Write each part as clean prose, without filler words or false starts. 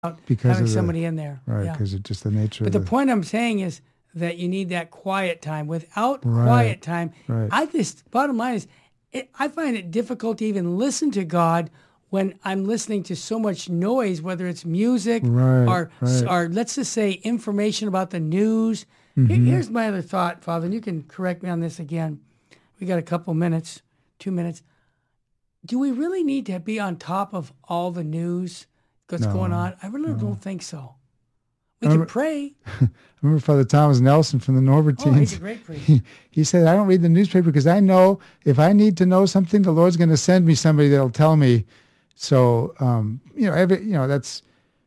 because having of somebody in there. Right, Yeah. because of just the nature But of the point I'm saying is that you need that quiet time. Without quiet time, bottom line is, I find it difficult to even listen to God when I'm listening to so much noise, whether it's music or let's just say information about the news. Here's my other thought, Father, and you can correct me on this again. We got a couple minutes, 2 minutes. Do we really need to be on top of all the news that's going on? I really don't think so. We can pray. I remember Father Thomas Nelson from the Norbertines. Oh, he's a great priest. He said, I don't read the newspaper because I know if I need to know something, the Lord's going to send me somebody that'll tell me. So, that's,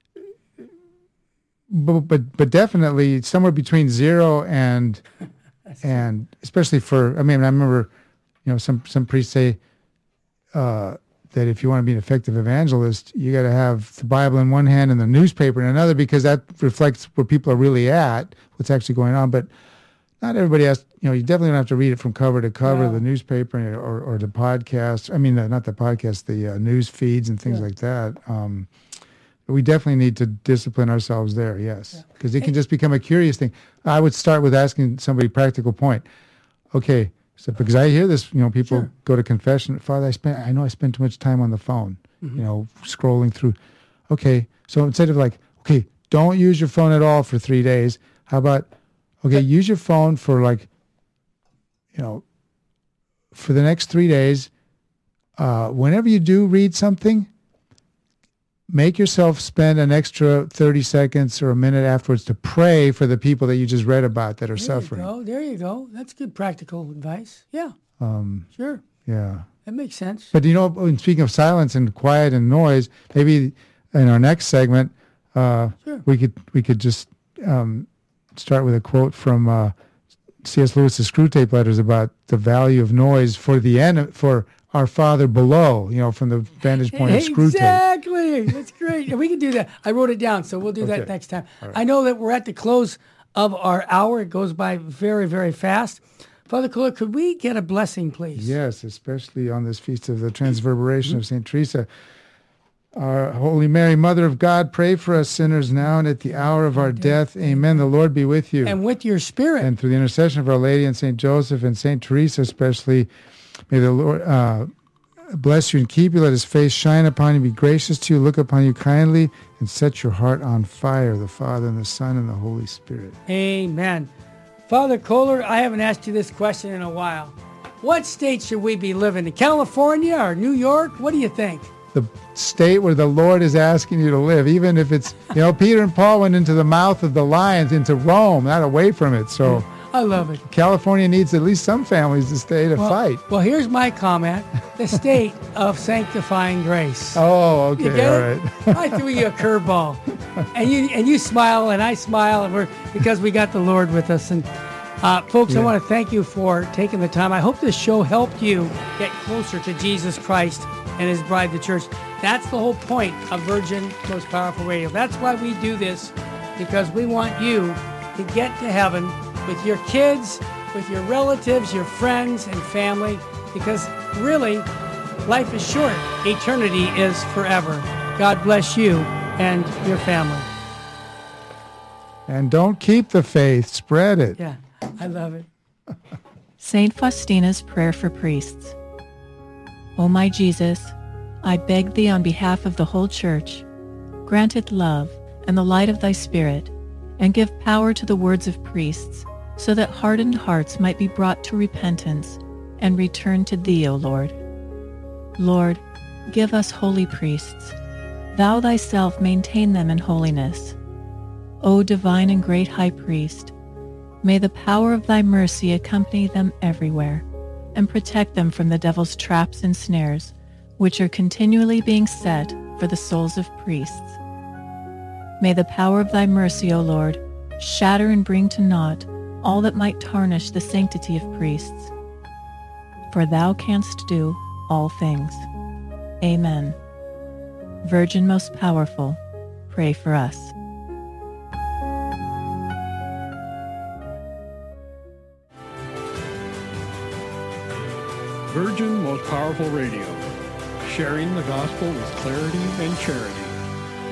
but definitely somewhere between 0 and especially for, I remember, some priests say that if you want to be an effective evangelist, you got to have the Bible in one hand and the newspaper in another, because that reflects where people are really at, what's actually going on. But not everybody has, you definitely don't have to read it from cover to cover, the newspaper or the podcast. Not the podcast, the news feeds and things like that. We definitely need to discipline ourselves there, yes, because it can just become a curious thing. I would start with asking somebody a practical point. Okay, so because I hear this, people go to confession. Father, I know I spend too much time on the phone, scrolling through. Okay, so instead of don't use your phone at all for 3 days, how about, use your phone for for the next 3 days. Whenever you do read something, make yourself spend an extra 30 seconds or a minute afterwards to pray for the people that you just read about that are suffering. There you go. That's good practical advice. Yeah. Sure. Yeah. That makes sense. But, speaking of silence and quiet and noise, maybe in our next segment, we could just start with a quote from C.S. Lewis's Screwtape Letters about the value of noise for for our Father below, from the vantage point of Screwtape. Exactly. That's great. And we can do that. I wrote it down, so we'll do that next time. Right. I know that we're at the close of our hour. It goes by very, very fast. Father Kohler, could we get a blessing, please? Yes, especially on this feast of the Transverberation of St. Teresa. Our Holy Mary, Mother of God, pray for us sinners now and at the hour of our death. Amen. The Lord be with you. And with your spirit. And through the intercession of Our Lady and St. Joseph and St. Teresa especially, may the Lord bless you and keep you. Let his face shine upon you, be gracious to you, look upon you kindly, and set your heart on fire, the Father and the Son and the Holy Spirit. Amen. Father Kohler, I haven't asked you this question in a while. What state should we be living in? California or New York? What do you think? The state where the Lord is asking you to live, even if it's, Peter and Paul went into the mouth of the lions, into Rome, not away from it. So I love it. California needs at least some families to stay to fight. Well, here's my comment. The state of sanctifying grace. Oh, okay. You get all it? right. I threw you a curveball. And you smile and I smile, and because we got the Lord with us. And folks, I want to thank you for taking the time. I hope this show helped you get closer to Jesus Christ and his bride, the church. That's the whole point of Virgin Most Powerful Radio. That's why we do this, because we want you to get to heaven with your kids, with your relatives, your friends and family, because really, life is short. Eternity is forever. God bless you and your family. And don't keep the faith, spread it. Yeah, I love it. Saint Faustina's Prayer for Priests. O my Jesus, I beg thee on behalf of the whole Church, grant it love and the light of thy Spirit, and give power to the words of priests, so that hardened hearts might be brought to repentance and return to thee, O Lord. Lord, give us holy priests. Thou thyself maintain them in holiness. O divine and great High Priest, may the power of thy mercy accompany them everywhere, and protect them from the devil's traps and snares, which are continually being set for the souls of priests. May the power of thy mercy, O Lord, shatter and bring to naught all that might tarnish the sanctity of priests. For thou canst do all things. Amen. Virgin most powerful, pray for us. Virgin Most Powerful Radio, sharing the gospel with clarity and charity.